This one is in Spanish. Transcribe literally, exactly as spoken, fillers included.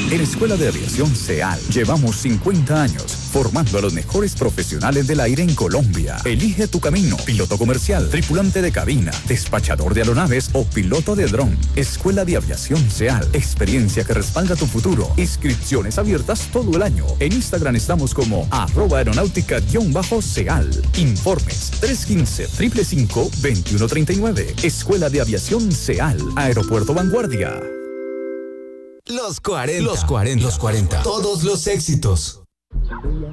En Escuela de Aviación SEAL llevamos cincuenta años formando a los mejores profesionales del aire en Colombia. Elige tu camino: piloto comercial, tripulante de cabina, despachador de aeronaves o piloto de dron. Escuela de Aviación SEAL, experiencia que respalda tu futuro. Inscripciones abiertas todo el año. En Instagram estamos como arroba aeronáutica-seal. Informes tres uno cinco, cinco cinco cinco, dos uno tres nueve. Escuela de Aviación SEAL. Aeropuerto Vanguardia. Los cuarenta. Los cuarenta. Los cuarenta. Todos los éxitos.